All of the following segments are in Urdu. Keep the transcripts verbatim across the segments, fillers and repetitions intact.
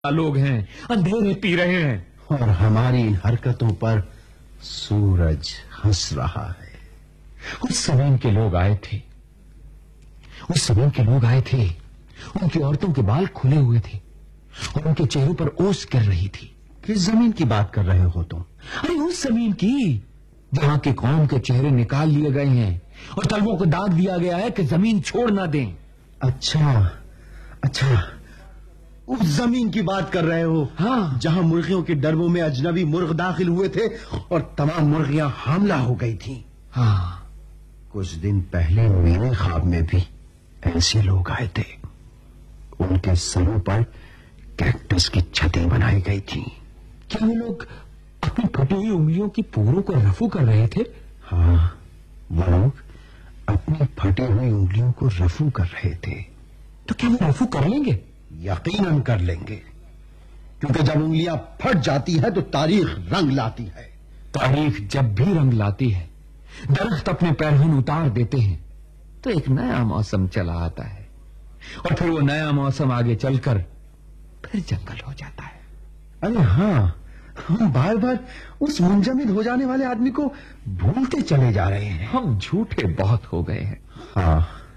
لوگ ہیں اندھیرے پی رہے ہیں اور ہماری ان حرکتوں پر سورج ہنس رہا ہے۔ اس زمین کے لوگ آئے تھے اس زمین کے لوگ آئے تھے ان کی عورتوں کے بال کھلے ہوئے تھے اور ان کے چہروں پر اوس گر رہی تھی۔ کس زمین کی بات کر رہے ہو تم؟ ارے اس زمین کی جہاں کے قوم کے چہرے نکال لیے گئے ہیں اور طلبوں کو داغ دیا گیا ہے کہ زمین چھوڑ نہ دیں۔ اچھا اچھا اس زمین کی بات کر رہے ہو؟ ہاں، جہاں مرغیوں کے ڈربوں میں اجنبی مرغ داخل ہوئے تھے اور تمام مرغیاں حاملہ ہو گئی تھیں۔ ہاں، کچھ دن پہلے میرے خواب میں بھی ایسے لوگ آئے تھے۔ ان کے سروں پر کیکٹس کی چھتیں بنائی گئی تھیں۔ کیا وہ لوگ اپنی پھٹی ہوئی انگلیوں کی پوروں کو رفو کر رہے تھے؟ ہاں، وہ لوگ اپنی پھٹی ہوئی انگلیوں کو رفو کر رہے تھے۔ تو کیا وہ رفو کر لیں گے؟ یقیناً کر لیں گے، کیونکہ جب انگلیاں پھٹ جاتی ہے تو تاریخ رنگ لاتی ہے۔ تاریخ جب بھی رنگ لاتی ہے، درخت اپنے پیرہن اتار دیتے ہیں تو ایک نیا موسم چلا آتا ہے اور پھر وہ نیا موسم آگے چل کر پھر جنگل ہو جاتا ہے۔ ارے ہاں، ہم بار بار اس منجمد ہو جانے والے آدمی کو بھولتے چلے جا رہے ہیں۔ ہم جھوٹے بہت ہو گئے ہیں۔ ہاں،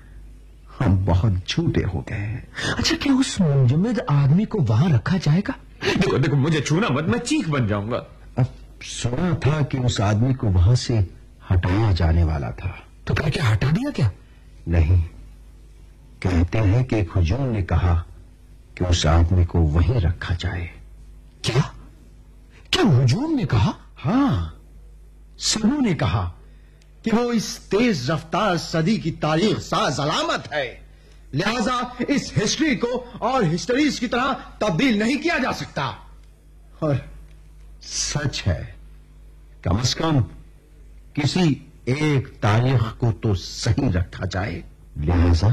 ہم بہت جھوٹے ہو گئے ہیں۔ اچھا، کیا اس منجمد آدمی کو وہاں رکھا جائے گا؟ دیکھو دیکھو مجھے چھونا مت، میں چیخ بن جاؤں گا۔ اب سنا تھا کہ اس آدمی کو وہاں سے ہٹایا جانے والا تھا۔ تو پھر کیا ہٹا دیا کیا؟ نہیں، کہتے ہیں کہ ایک ہجوم نے کہا کہ اس آدمی کو وہیں رکھا جائے۔ کیا کیا ہجوم نے کہا؟ ہاں، سبوں نے کہا کہ وہ اس تیز رفتار صدی کی تاریخ ساز علامت ہے، لہذا اس ہسٹری کو اور ہسٹریز کی طرح تبدیل نہیں کیا جا سکتا۔ اور سچ ہے، کم از کم کسی ایک تاریخ کو تو صحیح رکھا جائے، لہذا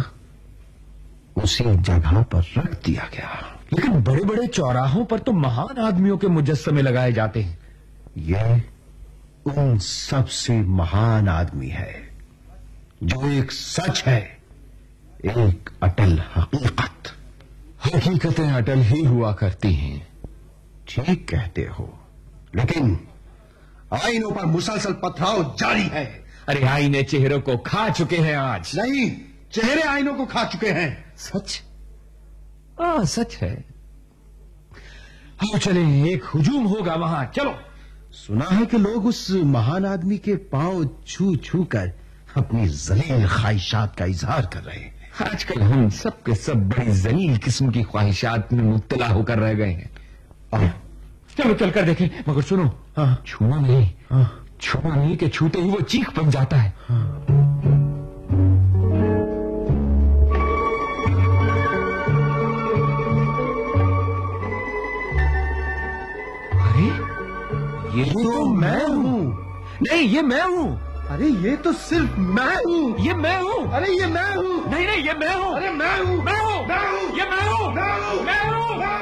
اسی جگہ پر رکھ دیا گیا۔ لیکن بڑے بڑے چوراہوں پر تو مہان آدمیوں کے مجسمے لگائے جاتے ہیں۔ یہ ان سب سے مہان آدمی ہے جو ایک سچ ہے، ایک اٹل حقیقت۔ حقیقتیں اٹل ہی ہوا کرتی ہیں۔ ٹھیک کہتے ہو، لیکن آئینوں پر مسلسل پتھراؤ جاری ہے۔ ارے آئینے چہروں کو کھا چکے ہیں آج۔ نہیں، چہرے آئینوں کو کھا چکے ہیں۔ سچ؟ ہاں، سچ ہے۔ ہاں چلیں، ایک ہجوم ہوگا وہاں، چلو۔ سنا ہے کہ لوگ اس مہان آدمی کے پاؤں چھو چھو کر اپنی ذلیل خواہشات کا اظہار کر رہے ہیں۔ آج کل ہم سب کے سب بڑی ذلیل قسم کی خواہشات میں مبتلا ہو کر رہ گئے ہیں۔ اور چلو چل کر دیکھیں، مگر سنو، ہاں چھونا نہیں، ہاں چھونا نہیں کہ چھوتے ہی وہ چیخ بن جاتا ہے۔ ارے یہ تو میں ہوں۔ نہیں، یہ میں ہوں۔ ارے یہ تو صرف میں ہوں۔ یہ میں ہوں۔ ارے یہ میں ہوں۔ نہیں نہیں، یہ میں ہوں۔ ارے میں ہوں، میں ہوں، میں ہوں، یہ میں ہوں، میں ہوں، میں ہوں۔